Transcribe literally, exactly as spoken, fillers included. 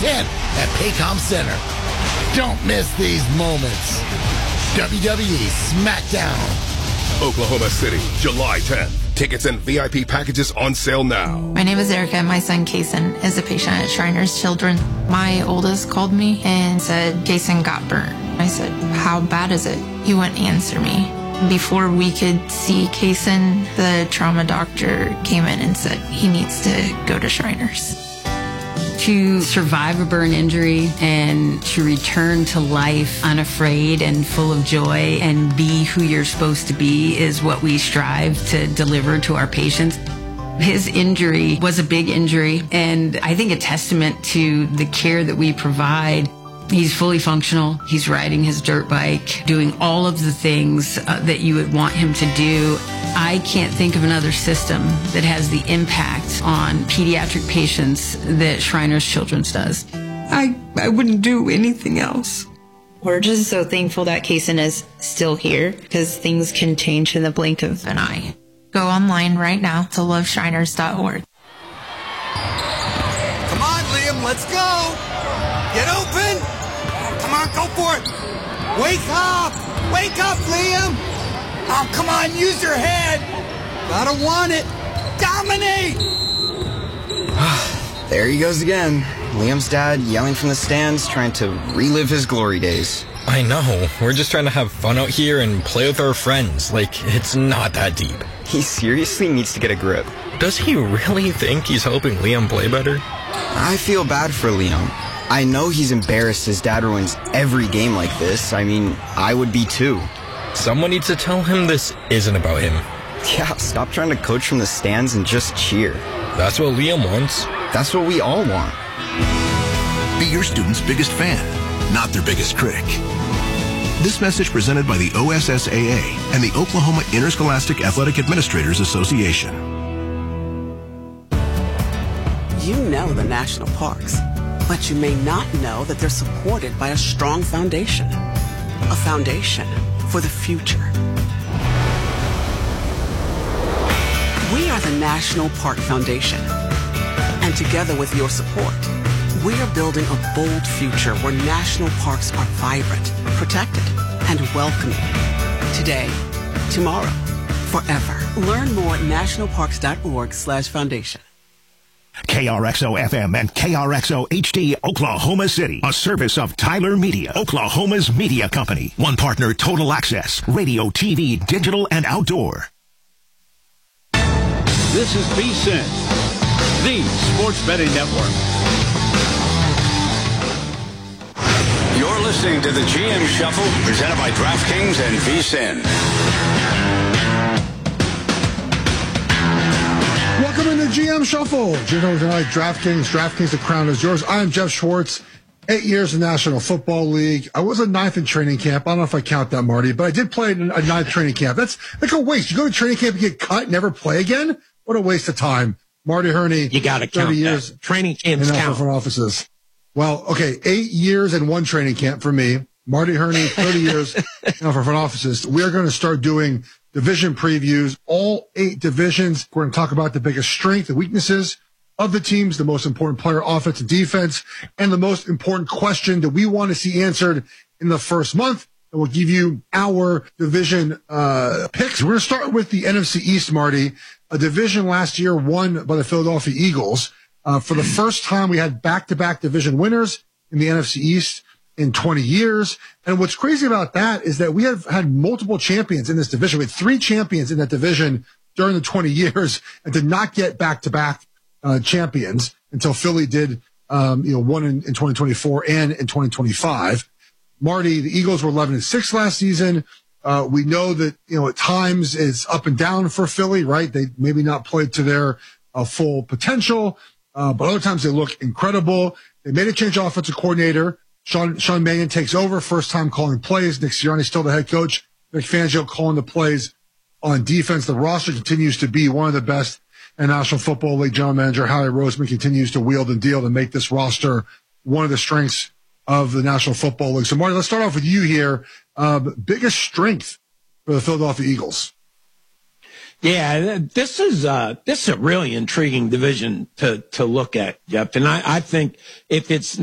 tenth at Paycom Center. Don't miss these moments. W W E SmackDown. Oklahoma City, July tenth. Tickets and V I P packages on sale now. My name is Erica. My son, Kason, is a patient at Shriners Children. My oldest called me and said, Kason got burnt. I said, how bad is it? He wouldn't answer me. Before we could see Kason, the trauma doctor came in and said he needs to go to Shriners. To survive a burn injury and to return to life unafraid and full of joy and be who you're supposed to be is what we strive to deliver to our patients. His injury was a big injury, and I think a testament to the care that we provide. He's fully functional. He's riding his dirt bike, doing all of the things uh, that you would want him to do. I can't think of another system that has the impact on pediatric patients that Shriners Children's does. I, I wouldn't do anything else. We're just so thankful that Kason is still here because things can change in the blink of an eye. Go online right now to love shriners dot org. Come on, Liam, let's go. Get open. Come on, go for it. Wake up. Wake up, Liam. Oh, come on, use your head. Gotta want it. Dominate. There he goes again. Liam's dad yelling from the stands, trying to relive his glory days. I know. We're just trying to have fun out here and play with our friends. Like, it's not that deep. He seriously needs to get a grip. Does he really think he's helping Liam play better? I feel bad for Liam. I know he's embarrassed his dad ruins every game like this. I mean, I would be too. Someone needs to tell him this isn't about him. Yeah, stop trying to coach from the stands and just cheer. That's what Liam wants. That's what we all want. Be your student's biggest fan, not their biggest critic. This message presented by the O S S A A and the Oklahoma Interscholastic Athletic Administrators Association. You know the national parks, but you may not know that they're supported by a strong foundation. A foundation for the future. We are the National Park Foundation. And together with your support, we are building a bold future where national parks are vibrant, protected, and welcoming. Today, tomorrow, forever. Learn more at nationalparks.org slash foundation. K R X O F M and K R X O H D Oklahoma City, a service of Tyler Media, Oklahoma's media company. One partner, Total Access, radio, T V, digital, and outdoor. This is V S I N, the sports betting network. You're listening to the G M Shuffle, presented by DraftKings and V S I N. Welcome into G M Shuffle. G M tonight, DraftKings. DraftKings, the crown is yours. I'm Jeff Schwartz. Eight years in the National Football League. I was a ninth in training camp. I don't know if I count that, Marty, but I did play in a ninth training camp. That's like a waste. You go to training camp and get cut, never play again? What a waste of time. Marty Herney. You got to count thirty years that. Training camps in count. front offices. Well, okay, eight years and one training camp for me. Marty Herney, thirty years in front offices. We are going to start doing division previews, all eight divisions. We're going to talk about the biggest strengths and weaknesses of the teams, the most important player, offense and defense, and the most important question that we want to see answered in the first month. And we'll give you our division uh picks. We're going to start with the N F C East, Marty, a division last year won by the Philadelphia Eagles. Uh, for the first time, we had back-to-back division winners in the N F C East in twenty years. And what's crazy about that is that we have had multiple champions in this division. We had three champions in that division during the twenty years and did not get back-to-back uh, champions until Philly did, um, you know, one in, in twenty twenty-four and in twenty twenty-five. Marty, the Eagles were eleven and six last season. Uh, we know that, you know, at times it's up and down for Philly, right? They maybe not played to their uh, full potential, uh, but other times they look incredible. They made a change of offensive coordinator. Sean, Sean Mannion takes over, first time calling plays. Nick Sirianni still the head coach. Vic Fangio calling the plays on defense. The roster continues to be one of the best in National Football League. General Manager Howie Roseman continues to wield and deal to make this roster one of the strengths of the National Football League. So, Marty, let's start off with you here. Uh, biggest strength for the Philadelphia Eagles? Yeah, this is uh this is a really intriguing division to to look at, Jeff. And I, I think if it's